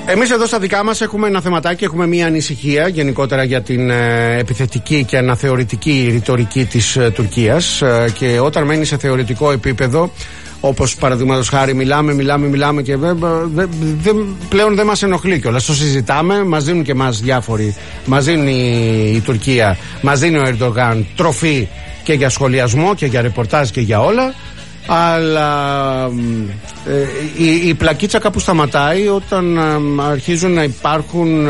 Εμείς εδώ στα δικά μας έχουμε ένα θεματάκι, έχουμε μια ανησυχία γενικότερα για την επιθετική και αναθεωρητική ρητορική της Τουρκίας, και όταν μένει σε θεωρητικό επίπεδο, όπως παραδείγματος χάρη μιλάμε και πλέον δεν μας ενοχλεί κιόλας. Το συζητάμε, μας δίνουν και μας διάφοροι, μας δίνει η Τουρκία, μας δίνει ο Ερντογάν τροφή και για σχολιασμό και για ρεπορτάζ και για όλα. Αλλά η πλακίτσα κάπου σταματάει όταν αρχίζουν να υπάρχουν,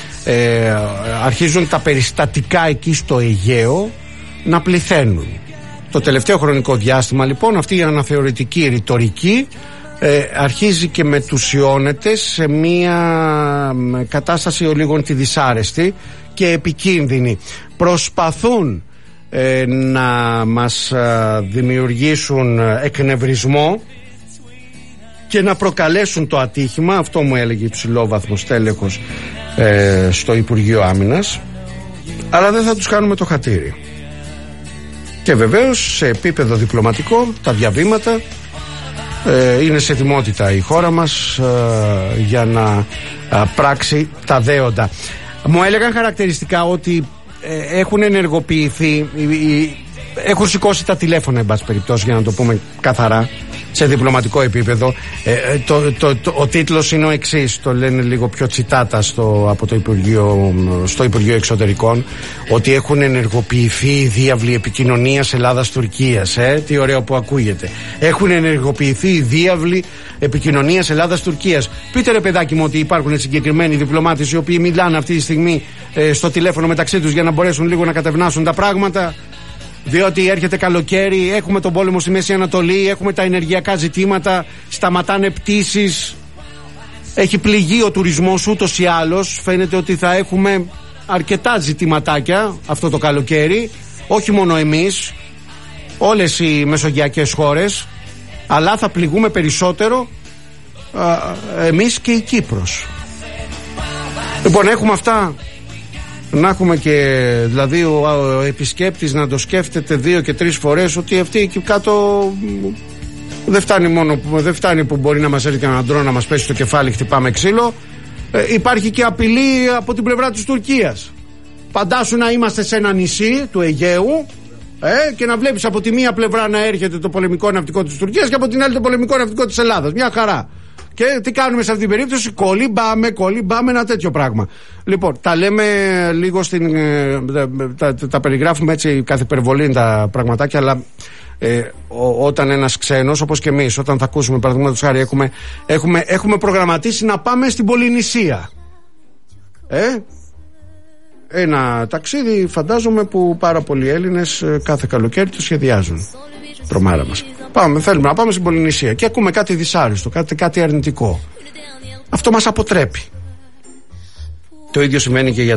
αρχίζουν τα περιστατικά εκεί στο Αιγαίο να πληθαίνουν. Το τελευταίο χρονικό διάστημα λοιπόν αυτή η αναθεωρητική ρητορική αρχίζει και μετουσιώνεται σε μια κατάσταση ολίγων τη δυσάρεστη και επικίνδυνη. Προσπαθούν να μας δημιουργήσουν εκνευρισμό και να προκαλέσουν το ατύχημα. Αυτό μου έλεγε υψηλόβαθμος τέλεχος στο Υπουργείο Άμυνας. Αλλά δεν θα τους κάνουμε το χατήρι. Και βεβαίως σε επίπεδο διπλωματικό τα διαβήματα είναι σε ετοιμότητα η χώρα μας για να πράξει τα δέοντα. Μου έλεγαν χαρακτηριστικά ότι έχουν ενεργοποιηθεί, έχουν σηκώσει τα τηλέφωνα εν πάση περιπτώσει, για να το πούμε καθαρά σε διπλωματικό επίπεδο. Ο τίτλος είναι ο εξής, το λένε λίγο πιο τσιτάτα από το στο Υπουργείο Εξωτερικών, ότι έχουν ενεργοποιηθεί οι διάβλοι επικοινωνίας Ελλάδας-Τουρκίας. Τι ωραίο που ακούγεται. Έχουν ενεργοποιηθεί οι διάβλοι επικοινωνίας Ελλάδας-Τουρκίας. Πείτε ρε παιδάκι μου ότι υπάρχουν συγκεκριμένοι διπλωμάτες οι οποίοι μιλάνε αυτή τη στιγμή στο τηλέφωνο μεταξύ τους για να μπορέσουν λίγο να κατευνάσουν τα πράγματα. Διότι έρχεται καλοκαίρι, έχουμε τον πόλεμο στη Μέση Ανατολή, έχουμε τα ενεργειακά ζητήματα, σταματάνε πτήσεις, έχει πληγεί ο τουρισμός ούτως ή άλλως. Φαίνεται ότι θα έχουμε αρκετά ζητηματάκια αυτό το καλοκαίρι, όχι μόνο εμείς, όλες οι μεσογειακές χώρες, αλλά θα πληγούμε περισσότερο εμείς και η Κύπρος. Λοιπόν, έχουμε αυτά. Να έχουμε και δηλαδή ο επισκέπτης να το σκέφτεται 2 και 3 φορές ότι αυτή εκεί κάτω δεν φτάνει που μπορεί να μας έρθει έναν ντρόν να μας πέσει στο κεφάλι, χτυπάμε ξύλο. Υπάρχει και απειλή από την πλευρά της Τουρκίας. Φαντάσου να είμαστε σε ένα νησί του Αιγαίου και να βλέπεις από τη μία πλευρά να έρχεται το πολεμικό ναυτικό της Τουρκίας και από την άλλη το πολεμικό ναυτικό της Ελλάδας. Μια χαρά. Και τι κάνουμε σε αυτή την περίπτωση? Κολυμπάμε ένα τέτοιο πράγμα. Λοιπόν, τα λέμε λίγο τα περιγράφουμε έτσι κάθε υπερβολή τα πραγματάκια, αλλά όταν ένας ξένος, όπως και εμείς, όταν θα ακούσουμε παραδείγματος χάρη έχουμε προγραμματίσει να πάμε στην Πολυνησία. Ένα ταξίδι φαντάζομαι που πάρα πολλοί Έλληνες κάθε καλοκαίρι το σχεδιάζουν. Τρομάρα μας. Θέλουμε να πάμε στην Πολυνησία και ακούμε κάτι δυσάρεστο, κάτι αρνητικό. Αυτό μας αποτρέπει. Το ίδιο σημαίνει και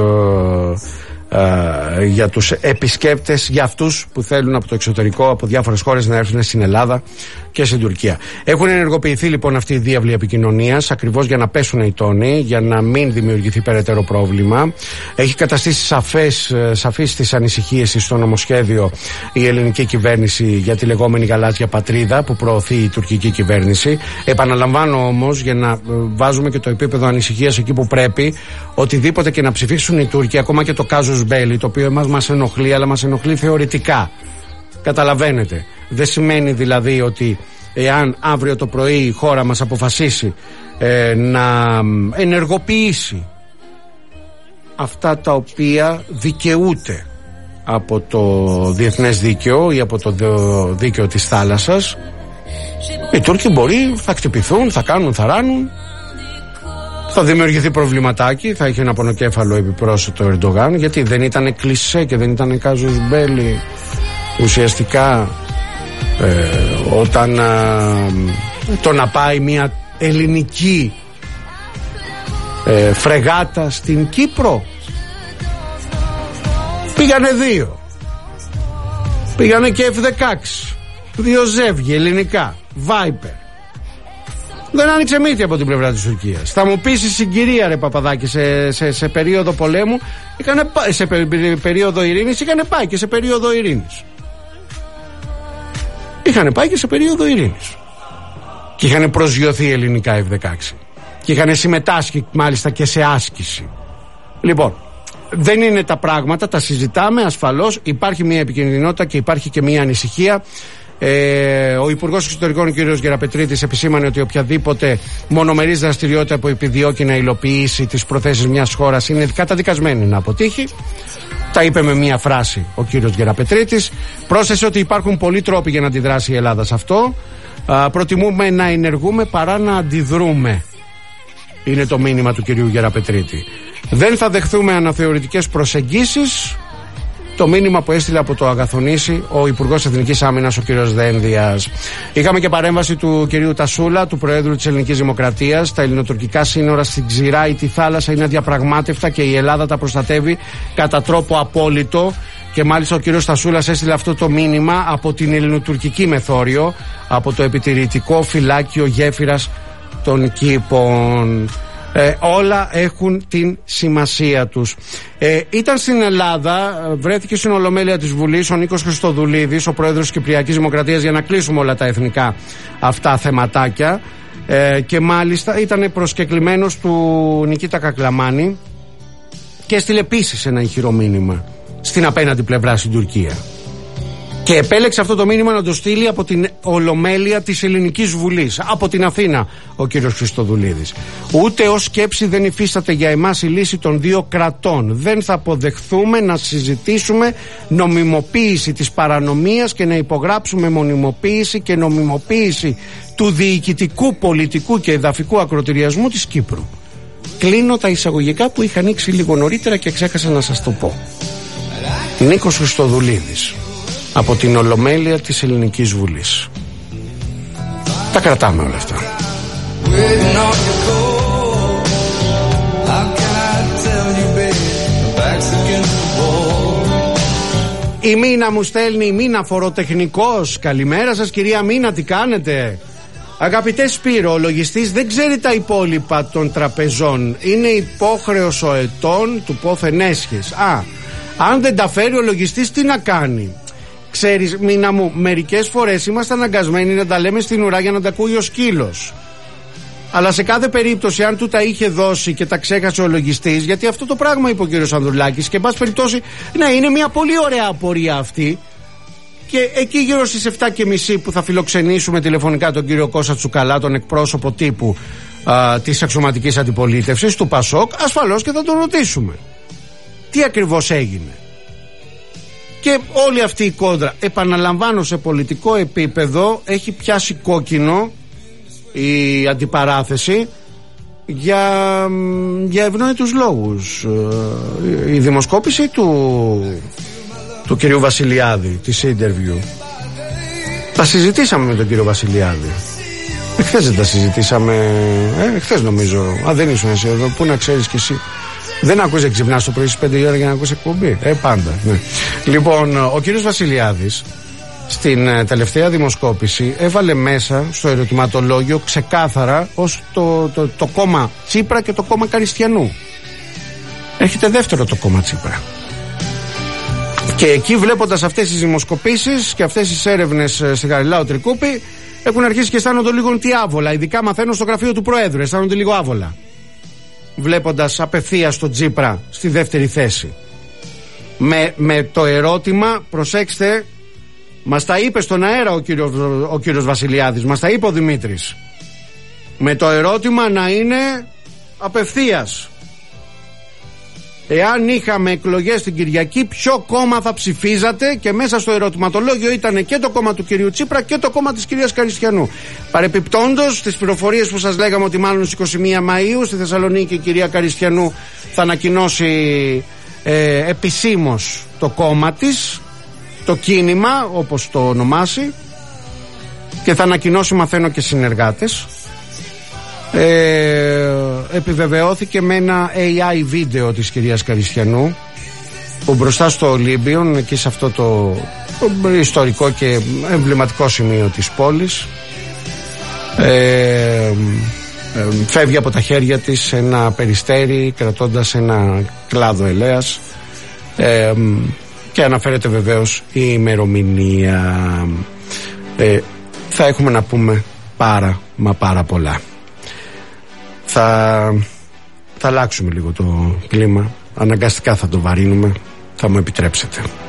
για τους επισκέπτες, για αυτούς που θέλουν από το εξωτερικό, από διάφορες χώρες να έρθουν στην Ελλάδα και στην Τουρκία. Έχουν ενεργοποιηθεί λοιπόν αυτοί οι διάβλοι επικοινωνίας ακριβώς για να πέσουν οι τόνοι, για να μην δημιουργηθεί περαιτέρω πρόβλημα. Έχει καταστήσει σαφείς τις ανησυχίες της στο νομοσχέδιο η ελληνική κυβέρνηση για τη λεγόμενη γαλάζια πατρίδα που προωθεί η τουρκική κυβέρνηση. Επαναλαμβάνω όμως, για να βάζουμε και το επίπεδο ανησυχίας εκεί που πρέπει, οτιδήποτε και να ψηφίσουν οι Τούρκοι, ακόμα και το casus belli, το οποίο εμάς μας ενοχλεί, αλλά μας ενοχλεί θεωρητικά. Καταλαβαίνετε. Δεν σημαίνει δηλαδή ότι εάν αύριο το πρωί η χώρα μας αποφασίσει να ενεργοποιήσει αυτά τα οποία δικαιούται από το διεθνές δίκαιο ή από το δίκαιο της θάλασσας, οι Τούρκοι μπορεί, θα χτυπηθούν, θα κάνουν, θα ράνουν, θα δημιουργηθεί προβληματάκι, θα έχει ένα πονοκέφαλο επιπρόσθετο Ερντογάν, γιατί δεν ήταν κλισέ και δεν ήταν casus belli ουσιαστικά όταν το να πάει μια ελληνική φρεγάτα στην Κύπρο. Πήγανε 2, πήγανε και F-16, 2 ζεύγη ελληνικά Viper. Δεν άνοιξε μύτη από την πλευρά της Τουρκίας. Θα μου πεις η συγκυρία ρε Παπαδάκη, σε περίοδο πολέμου σε περίοδο ειρήνης είχαν πάει και σε περίοδο ειρήνης. Είχαν πάει και σε περίοδο ειρήνης και είχαν προσγειωθεί ελληνικά F-16. και είχαν συμμετάσχει μάλιστα και σε άσκηση. Λοιπόν, δεν είναι τα πράγματα, τα συζητάμε ασφαλώς, υπάρχει μια επικινδυνότητα και υπάρχει και μια ανησυχία. Ο Υπουργός Εξωτερικών, ο κ. Γεραπετρίτης, επισήμανε ότι οποιαδήποτε μονομερής δραστηριότητα που επιδιώκει να υλοποιήσει τις προθέσεις μιας χώρας είναι καταδικασμένη να αποτύχει. Τα είπε με μία φράση ο κ. Γεραπετρίτης. Πρόσθεσε ότι υπάρχουν πολλοί τρόποι για να αντιδράσει η Ελλάδα σε αυτό. Προτιμούμε να ενεργούμε παρά να αντιδρούμε. Είναι το μήνυμα του κ. Γεραπετρίτη. Δεν θα δεχθούμε αναθεωρητικές προσεγγίσεις. Το μήνυμα που έστειλε από το Αγαθονήσι ο Υπουργός Εθνικής Άμυνας, ο κ. Δένδιας. Είχαμε και παρέμβαση του κ. Τασούλα, του Προέδρου της Ελληνικής Δημοκρατίας. Τα ελληνοτουρκικά σύνορα στην Ξηρά ή τη θάλασσα είναι αδιαπραγμάτευτα και η Ελλάδα τα προστατεύει κατά τρόπο απόλυτο. Και μάλιστα ο κ. Τασούλας έστειλε αυτό το μήνυμα από την ελληνοτουρκική μεθόριο, από το επιτηρητικό φυλάκιο γέφυρας των Κήπων. Όλα έχουν την σημασία τους. Ήταν στην Ελλάδα, βρέθηκε στην Ολομέλεια της Βουλής ο Νίκος Χριστοδουλίδης, ο πρόεδρος της Κυπριακής Δημοκρατίας, για να κλείσουμε όλα τα εθνικά αυτά θεματάκια, και μάλιστα ήταν προσκεκλημένος του Νικήτα Κακλαμάνη και έστειλε επίσης ένα ηχηρό μήνυμα στην απέναντι πλευρά, στην Τουρκία. Και επέλεξε αυτό το μήνυμα να το στείλει από την Ολομέλεια της Ελληνικής Βουλής, από την Αθήνα, ο κύριος Χριστοδουλίδης. Ούτε ως σκέψη δεν υφίσταται για εμάς η λύση των δύο κρατών. Δεν θα αποδεχθούμε να συζητήσουμε νομιμοποίηση της παρανομίας και να υπογράψουμε μονιμοποίηση και νομιμοποίηση του διοικητικού, πολιτικού και εδαφικού ακροτηριασμού της Κύπρου. Κλείνω τα εισαγωγικά που είχα ανοίξει λίγο νωρίτερα και ξέχασα να σας το πω. Νίκος Χριστοδουλίδης, από την Ολομέλεια της Ελληνικής Βουλής. Τα κρατάμε όλα αυτά. Η Μίνα μου στέλνει, η Μίνα φοροτεχνικός. Καλημέρα σας κυρία Μίνα, τι κάνετε? Αγαπητέ Σπύρο, ο λογιστής δεν ξέρει τα υπόλοιπα των τραπεζών. Είναι υπόχρεος ο ετών του πόθεν έσχες. Αν δεν τα φέρει ο λογιστής, τι να κάνει? Ξέρεις, Μίνα μου, μερικές φορές είμαστε αναγκασμένοι να τα λέμε στην ουρά για να τα ακούει ο σκύλος. Αλλά σε κάθε περίπτωση, αν του τα είχε δώσει και τα ξέχασε ο λογιστής, γιατί αυτό το πράγμα είπε ο κύριος Ανδρουλάκης, και εν πάση περιπτώσει, ναι, είναι μια πολύ ωραία απορία αυτή. Και εκεί γύρω στις 7:30 που θα φιλοξενήσουμε τηλεφωνικά τον κύριο Κώστα Τσουκαλά, τον εκπρόσωπο τύπου της αξιωματικής αντιπολίτευσης του ΠΑΣΟΚ, ασφαλώς και θα τον ρωτήσουμε τι ακριβώς έγινε. Και όλη αυτή η κόντρα, επαναλαμβάνω, σε πολιτικό επίπεδο έχει πιάσει κόκκινο η αντιπαράθεση για ευνόητους λόγους. Η δημοσκόπηση του κυρίου Βασιλιάδη, της interview, τα συζητήσαμε με τον κύριο Βασιλιάδη. Εχθές δεν τα συζητήσαμε? Εχθές νομίζω. Δεν ήσουν εσύ εδώ, πού να ξέρεις κι εσύ? Δεν ακούς, ξυπνάς το πρωί στις 5 η ώρα για να ακούς εκπομπή? Πάντα, ναι. Λοιπόν, ο κύριος Βασιλιάδης στην τελευταία δημοσκόπηση έβαλε μέσα στο ερωτηματολόγιο ξεκάθαρα ως το κόμμα Τσίπρα και το κόμμα Καριστιανού. Έρχεται δεύτερο το κόμμα Τσίπρα. Και εκεί, βλέποντας αυτές τις δημοσκοπήσεις και αυτές τις έρευνες στη Γαριλάου Τρικούπη, έχουν αρχίσει και αισθάνονται λίγο τι άβολα. Ειδικά μαθαίνω στο γραφείο του Προέδρου, αισθάνονται λίγο άβολα, βλέποντας απευθείας τον Τσίπρα στη δεύτερη θέση. Με το ερώτημα, προσέξτε, μας τα είπε στον αέρα ο κύριος Βασιλιάδης, μας τα είπε ο Δημήτρης, με το ερώτημα να είναι απευθείας: εάν είχαμε εκλογές την Κυριακή, ποιο κόμμα θα ψηφίζατε? Και μέσα στο ερωτηματολόγιο ήταν και το κόμμα του κυρίου Τσίπρα και το κόμμα της κυρίας Καριστιανού. Παρεπιπτόντως, τις πληροφορίες που σας λέγαμε ότι μάλλον στις 21 Μαΐου στη Θεσσαλονίκη η κυρία Καριστιανού θα ανακοινώσει επισήμως το κόμμα της, το κίνημα όπως το ονομάσει, και θα ανακοινώσει, μαθαίνω, και συνεργάτες. Επιβεβαιώθηκε με ένα AI βίντεο της κυρίας Καριστιανού, που μπροστά στο Ολύμπιον, εκεί σε αυτό το ιστορικό και εμβληματικό σημείο της πόλης, φεύγει από τα χέρια της ένα περιστέρι κρατώντας ένα κλάδο ελαίας, και αναφέρεται βεβαίως η ημερομηνία. Θα έχουμε να πούμε πάρα πολλά. θα αλλάξουμε λίγο το κλίμα. Αναγκαστικά θα το βαρύνουμε. Θα μου επιτρέψετε.